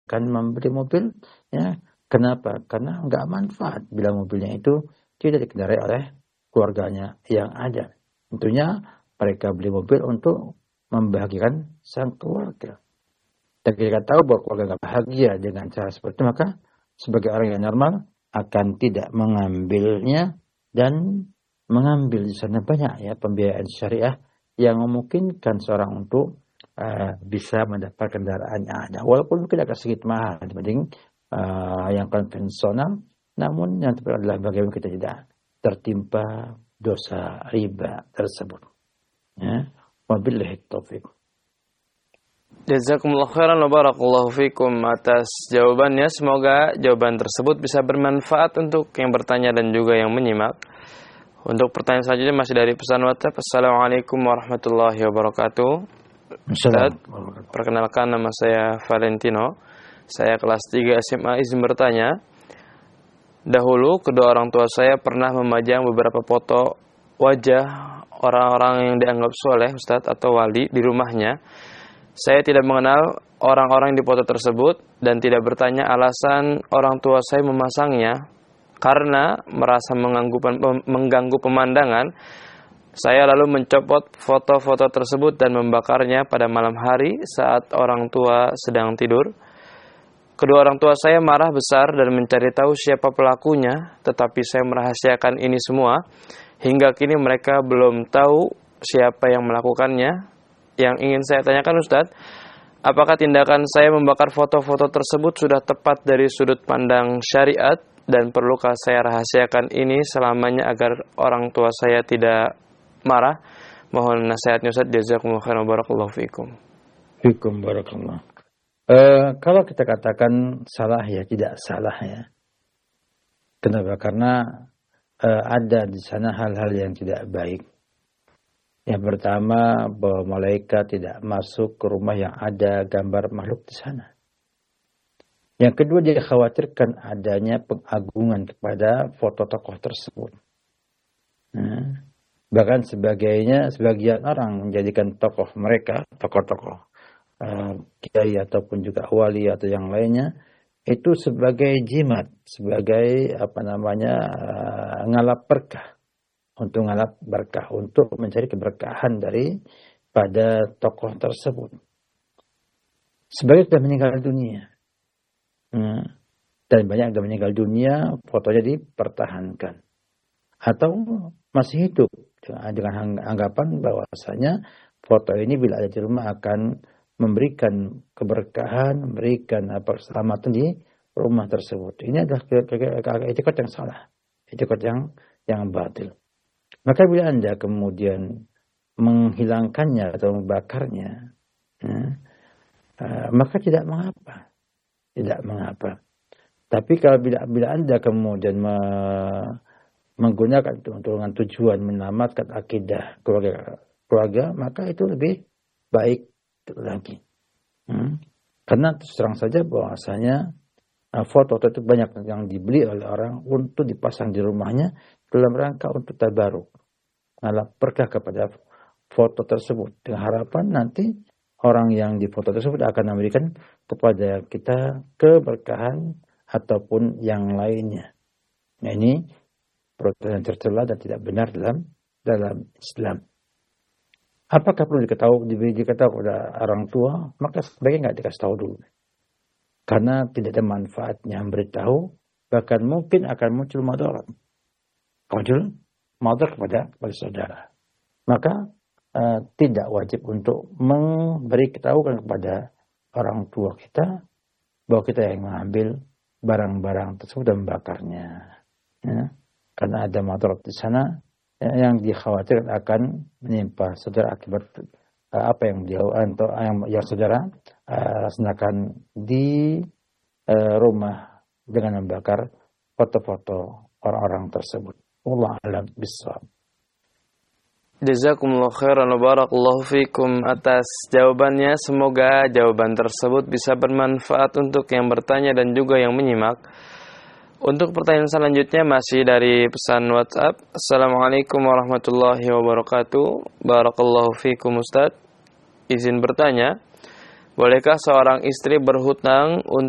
akan membeli mobil. Ya, kenapa? Karena nggak manfaat bila mobilnya itu tidak dikendarai oleh keluarganya yang ada. Tentunya mereka beli mobil untuk membahagiakan sang keluarga. Dan kita tahu bahwa keluarga nggak bahagia dengan cara seperti itu, maka sebagai orang yang normal akan tidak mengambilnya dan mengambil di sana banyak ya pembiayaan syariah yang memungkinkan seorang untuk bisa mendapat kendaraan yang ada. Walaupun mungkin agak sedikit mahal dibanding yang konvensional, namun yang terpenting adalah bagaimana kita tidak tertimpa dosa riba tersebut. Ya, wabillahi taufiq. Jazakumullah khairan wa barakallahu fikum atas jawabannya. Semoga jawaban tersebut bisa bermanfaat untuk yang bertanya dan juga yang menyimak. Untuk pertanyaan selanjutnya masih dari pesan WhatsApp. Assalamualaikum warahmatullahi wabarakatuh. Ustaz, perkenalkan nama saya Valentino. Saya kelas 3 SMA, izin bertanya. Dahulu kedua orang tua saya pernah memajang beberapa foto wajah orang-orang yang dianggap soleh, Ustaz, atau wali di rumahnya. Saya tidak mengenal orang-orang di foto tersebut dan tidak bertanya alasan orang tua saya memasangnya karena merasa mengganggu pemandangan. Saya lalu mencopot foto-foto tersebut dan membakarnya pada malam hari saat orang tua sedang tidur. Kedua orang tua saya marah besar dan mencari tahu siapa pelakunya, tetapi saya merahasiakan ini semua. Hingga kini mereka belum tahu siapa yang melakukannya. Yang ingin saya tanyakan, Ustadz, apakah tindakan saya membakar foto-foto tersebut sudah tepat dari sudut pandang syariat dan perlukah saya rahasiakan ini selamanya agar orang tua saya tidak marah? Mohon nasihatnya, Ustadz. Jazakumullah khairan wa barakallahu fikum. Fikum barakallah. Kalau kita katakan salah ya tidak salah ya. Kenapa? Karena ada di sana hal-hal yang tidak baik. Yang pertama, bahwa malaikat tidak masuk ke rumah yang ada gambar makhluk di sana. Yang kedua, dia khawatirkan adanya pengagungan kepada foto tokoh tersebut. Bahkan sebagian orang menjadikan tokoh mereka, tokoh-tokoh kiai ataupun juga wali atau yang lainnya, itu sebagai jimat, sebagai ngalap berkah. Untuk ngalap berkah, untuk mencari keberkahan pada tokoh tersebut. Sebagai sudah meninggal dunia. Dan banyak yang meninggal dunia, fotonya dipertahankan. Atau masih hidup, dengan anggapan bahwasanya foto ini bila ada di rumah akan memberikan keberkahan, memberikan keselamatan di rumah tersebut. Ini adalah etikot yang salah. Etikot yang batil. Maka bila Anda kemudian menghilangkannya atau membakarnya, maka tidak mengapa. Tidak mengapa. Tapi kalau bila Anda kemudian menggunakan dengan tujuan menyelamatkan akidah keluarga, maka itu lebih baik lagi. Karena terang saja bahwasanya foto itu banyak yang dibeli oleh orang untuk dipasang di rumahnya dalam rangka untuk tabaruk, ngalap berkah kepada foto tersebut dengan harapan nanti orang yang di foto tersebut akan memberikan kepada kita keberkahan ataupun yang lainnya. Nah, ini perbuatan yang tercela dan tidak benar dalam Islam. Apakah perlu diketahui kepada orang tua? Maka sebaiknya nggak dikasih tahu dulu. Karena tidak ada manfaatnya memberitahu, bahkan mungkin akan muncul madarat. Kepada saudara. Maka tidak wajib untuk memberitahukan kepada orang tua kita bahwa kita yang mengambil barang-barang tersebut dan membakarnya. Ya. Karena ada madarat di sana yang dikhawatirkan akan menimpa saudara akibat apa yang yang saudara laksanakan di rumah dengan membakar foto-foto orang-orang tersebut. Wallahu a'lam bishawab. Jazakumullah khairan wa barakallahu fikum atas jawabannya. Semoga jawaban tersebut bisa bermanfaat untuk yang bertanya dan juga yang menyimak. Untuk pertanyaan selanjutnya masih dari pesan WhatsApp. Assalamualaikum warahmatullahi wabarakatuh. Barakallahu fikum Ustaz. Izin bertanya, bolehkah seorang istri berhutang